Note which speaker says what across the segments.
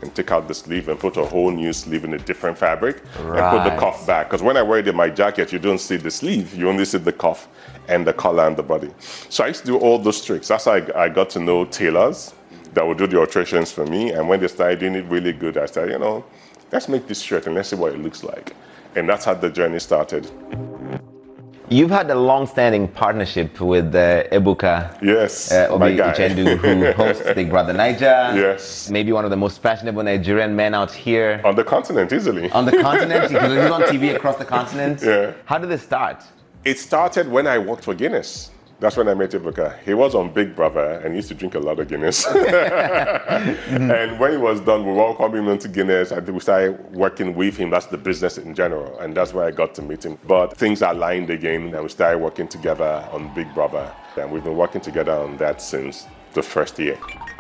Speaker 1: and take out the sleeve and put a whole new sleeve in a different fabric and put the cuff back. Because when I wear it in my jacket, you don't see the sleeve, you only see the cuff and the collar and the body. So I used to do all those tricks. That's how I got to know tailors that would do the alterations for me. And when they started doing it really good, I started, let's make this shirt and let's see what it looks like. And that's how the journey started.
Speaker 2: You've had a long-standing partnership with Ebuka.
Speaker 1: Yes,
Speaker 2: Obi Uchendu, who hosts Big Brother Naija.
Speaker 1: Yes.
Speaker 2: Maybe one of the most fashionable Nigerian men out here.
Speaker 1: On the continent, easily.
Speaker 2: On the continent? He's on TV across the continent.
Speaker 1: Yeah.
Speaker 2: How did this start?
Speaker 1: It started when I worked for Guinness. That's when I met Ebuka. He was on Big Brother and he used to drink a lot of Guinness. And when he was done, we welcomed him into Guinness and we started working with him. That's the business in general. And that's where I got to meet him. But things aligned again and we started working together on Big Brother. And we've been working together on that since the first year.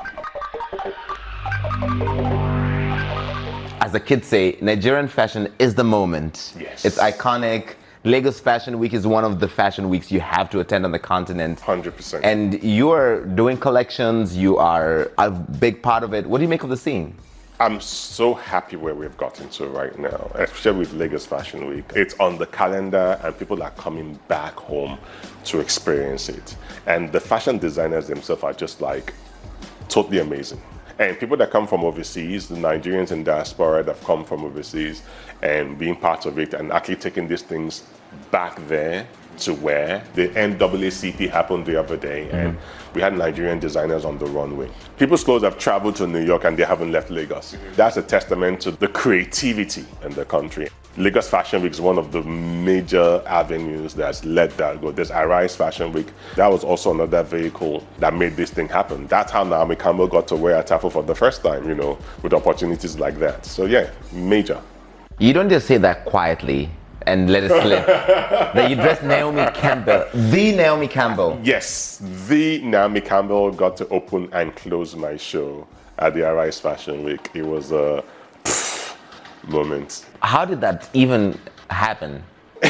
Speaker 2: As the kids say, Nigerian fashion is the moment.
Speaker 1: Yes.
Speaker 2: It's iconic. Lagos Fashion Week is one of the fashion weeks you have to attend on the continent.
Speaker 1: 100%.
Speaker 2: And you are doing collections, you are a big part of it. What do you make of the scene?
Speaker 1: I'm so happy where we've gotten to right now, especially with Lagos Fashion Week. It's on the calendar and people are coming back home to experience it. And the fashion designers themselves are just like totally amazing. And people that come from overseas, the Nigerians in diaspora that have come from overseas and being part of it and actually taking these things back there to wear. The NAACP happened the other day and we had Nigerian designers on the runway. People's clothes have traveled to New York and they haven't left Lagos. That's a testament to the creativity in the country. Lagos Fashion Week is one of the major avenues that's led that go. There's Arise Fashion Week. That was also another vehicle that made this thing happen. That's how Naomi Campbell got to wear a taffel for the first time, with opportunities like that. So yeah, major.
Speaker 2: You don't just say that quietly and let it slip. That you dressed Naomi Campbell, the Naomi Campbell.
Speaker 1: Yes, the Naomi Campbell got to open and close my show at the Arise Fashion Week. It was a moment.
Speaker 2: How did that even happen?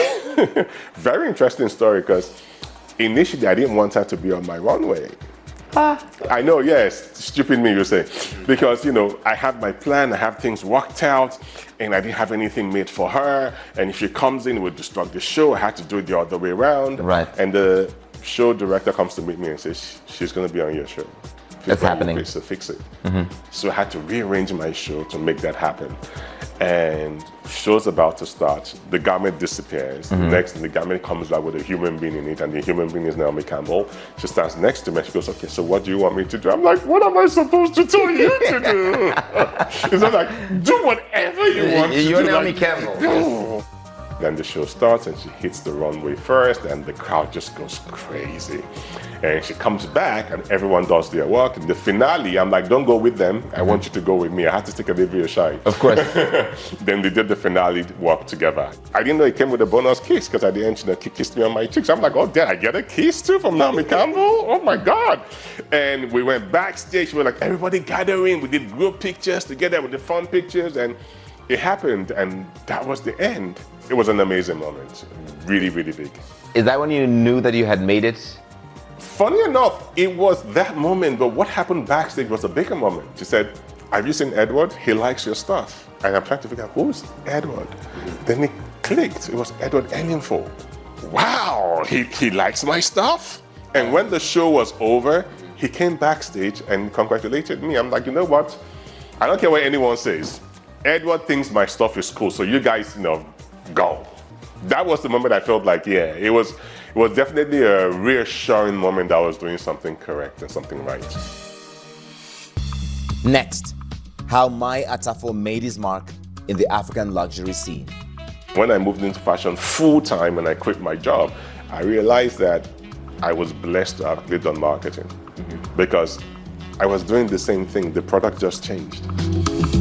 Speaker 1: Very interesting story because initially I didn't want her to be on my runway. I know, yes, stupid me, you say. Because, I have my plan, I have things worked out, and I didn't have anything made for her. And if she comes in, it would disrupt the show. I had to do it the other way around.
Speaker 2: Right.
Speaker 1: And the show director comes to meet me and says, she's going to be on your show.
Speaker 2: That's happening.
Speaker 1: So fix it. So I had to rearrange my show to make that happen. And show's about to start. The garment disappears. Next, the garment comes back with a human being in it, and the human being is Naomi Campbell. She stands next to me and she goes, okay, so what do you want me to do? I'm like, what am I supposed to tell you to do? It's not like, do whatever you want to do.
Speaker 2: You're Naomi Campbell.
Speaker 1: No. Then the show starts and she hits the runway first and the crowd just goes crazy. And she comes back and everyone does their work. In the finale, I'm like, don't go with them. I want you to go with me. I had to take a little bit of shine.
Speaker 2: Of course.
Speaker 1: Then they did the finale work together. I didn't know it came with a bonus kiss because at the end, she kissed me on my cheeks. I'm like, oh, did I get a kiss too from Naomi Campbell? Oh my God. And we went backstage. We were like, everybody gathering. We did group pictures together with the fun pictures. And it happened. And that was the end. It was an amazing moment. Really, really big.
Speaker 2: Is that when you knew that you had made it?
Speaker 1: Funny enough, it was that moment, but what happened backstage was a bigger moment. She said, have you seen Edward? He likes your stuff. And I'm trying to figure out, who's Edward? Then it clicked. It was Edward Enninful. Wow, he likes my stuff? And when the show was over, he came backstage and congratulated me. I'm like, you know what? I don't care what anyone says. Edward thinks my stuff is cool, so you guys, go. That was the moment I felt like, yeah, it was definitely a reassuring moment that I was doing something correct and something right.
Speaker 3: Next, how Mai Atafo made his mark in the African luxury scene.
Speaker 1: When I moved into fashion full-time and I quit my job, I realized that I was blessed to have done marketing because I was doing the same thing. The product just changed.